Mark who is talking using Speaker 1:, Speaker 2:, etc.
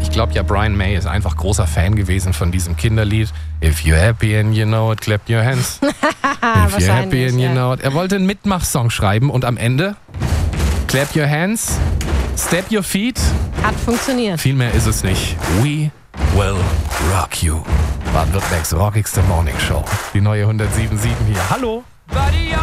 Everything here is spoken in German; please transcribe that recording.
Speaker 1: Ich glaube ja, Brian May ist einfach großer Fan gewesen von diesem Kinderlied. If you're happy and you know it, clap your hands. If you're happy and you know it. Er wollte einen Mitmachsong schreiben und am Ende clap your hands, step your feet.
Speaker 2: Hat funktioniert.
Speaker 1: Viel mehr ist es nicht. We will rock you. Baden-Württembergs rockigste Morning Show. Die neue 107.7 hier. Hallo.
Speaker 3: Buddy,